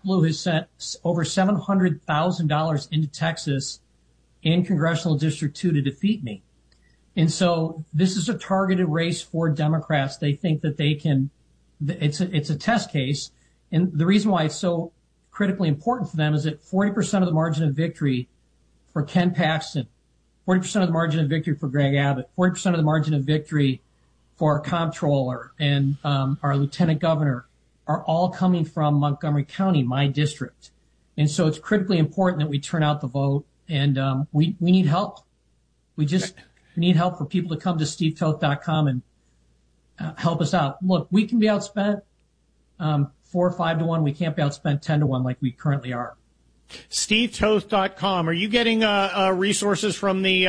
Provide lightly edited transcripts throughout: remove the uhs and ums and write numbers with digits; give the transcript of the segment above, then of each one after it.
JetBlue has sent over $700,000 into Texas in Congressional District 2 to defeat me. And so this is a targeted race for Democrats. They think that they can, it's a test case. And the reason why it's so critically important for them is that 40% of the margin of victory for Ken Paxton, 40% of the margin of victory for Greg Abbott, 40% of the margin of victory for our comptroller and our lieutenant governor are all coming from Montgomery County, my district. And so it's critically important that we turn out the vote, and we need help. We need help for people to come to stevetoth.com and help us out. Look, we can be outspent 4 or 5 to 1. We can't be outspent 10 to 1 like we currently are. stevetoth.com. Are you getting resources from the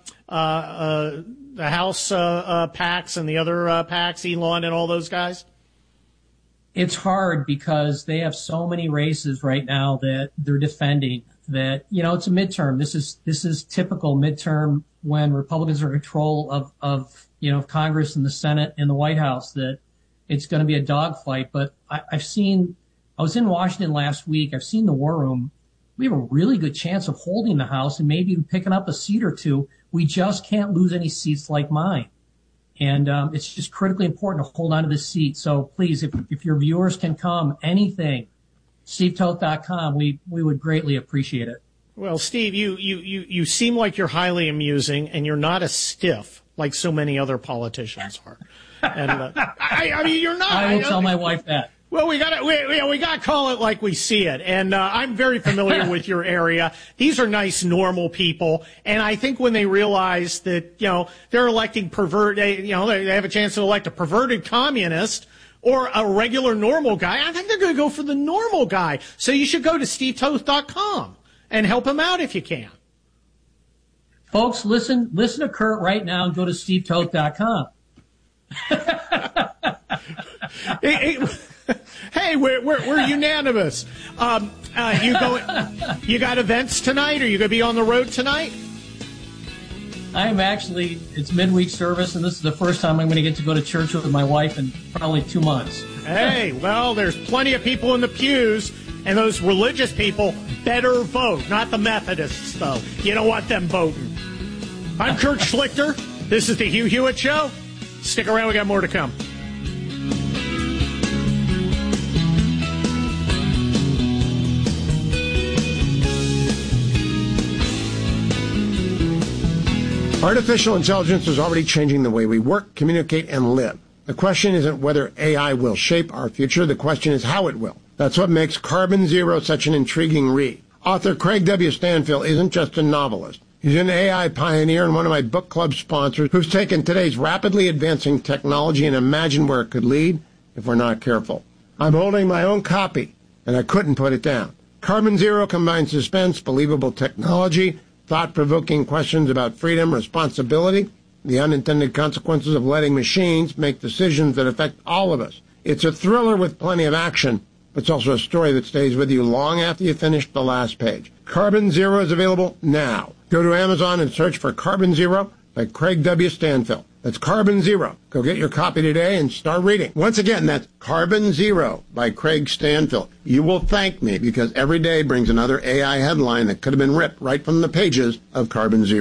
House PACs and the other PACs, Elon and all those guys? It's hard because they have so many races right now that they're defending that, it's a midterm. This is typical midterm when Republicans are in control of Congress and the Senate and the White House, that it's going to be a dogfight. But I was in Washington last week. I've seen the War Room. We have a really good chance of holding the House and maybe even picking up a seat or two. We just can't lose any seats like mine. And it's just critically important to hold on to this seat. So please, if your viewers can come, anything, stevetoth.com, we would greatly appreciate it. Well, Steve, you seem like you're highly amusing, and you're not as stiff like so many other politicians are. And I mean, you're not. I will tell my wife that. Well, we gotta call it like we see it. And I'm very familiar with your area. These are nice, normal people. And I think when they realize that, they're electing they have a chance to elect a perverted communist or a regular normal guy, I think they're going to go for the normal guy. So you should go to stevetoth.com and help him out if you can. Folks, listen to Kurt right now and go to stevetoth.com. Hey, we're unanimous. You got events tonight? Are you going to be on the road tonight? It's midweek service, and this is the first time I'm going to get to go to church with my wife in probably 2 months. Hey, well, there's plenty of people in the pews, and those religious people better vote, not the Methodists, though. You don't want them voting. I'm Kurt Schlichter. This is the Hugh Hewitt Show. Stick around, we got more to come. Artificial intelligence is already changing the way we work, communicate, and live. The question isn't whether AI will shape our future. The question is how it will. That's what makes Carbon Zero such an intriguing read. Author Craig W. Stanfield isn't just a novelist. He's an AI pioneer and one of my book club sponsors who's taken today's rapidly advancing technology and imagined where it could lead if we're not careful. I'm holding my own copy, and I couldn't put it down. Carbon Zero combines suspense, believable technology, thought-provoking questions about freedom, responsibility, the unintended consequences of letting machines make decisions that affect all of us. It's a thriller with plenty of action, but it's also a story that stays with you long after you finish the last page. Carbon Zero is available now. Go to Amazon and search for Carbon Zero by Craig W. Stanfield. That's Carbon Zero. Go get your copy today and start reading. Once again, that's Carbon Zero by Craig Stanfield. You will thank me because every day brings another AI headline that could have been ripped right from the pages of Carbon Zero.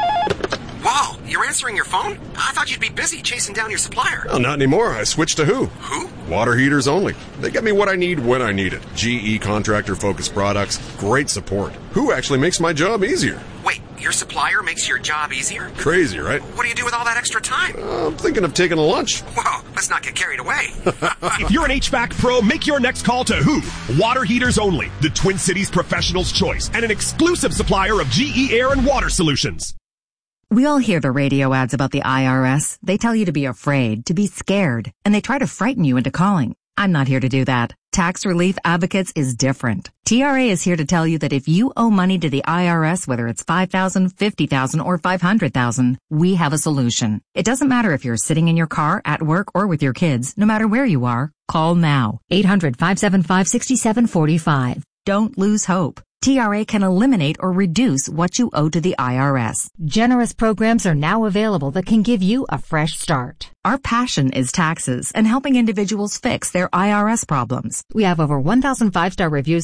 Wow, you're answering your phone? I thought you'd be busy chasing down your supplier. Well, not anymore. I switched to Who. Who? Water heaters only. They get me what I need when I need it. GE contractor-focused products, great support. Who actually makes my job easier. Wait, your supplier makes your job easier? Crazy, right? What do you do with all that extra time? I'm thinking of taking a lunch. Whoa, let's not get carried away. If you're an HVAC pro, make your next call to Who. Water heaters only. The Twin Cities professional's choice and an exclusive supplier of GE Air and Water Solutions. We all hear the radio ads about the IRS. They tell you to be afraid, to be scared, and they try to frighten you into calling. I'm not here to do that. Tax Relief Advocates is different. TRA is here to tell you that if you owe money to the IRS, whether it's $5,000, $50,000, or $500,000, we have a solution. It doesn't matter if you're sitting in your car, at work, or with your kids. No matter where you are, call now. 800-575-6745. Don't lose hope. TRA can eliminate or reduce what you owe to the IRS. Generous programs are now available that can give you a fresh start. Our passion is taxes and helping individuals fix their IRS problems. We have over 1,000 5-star reviews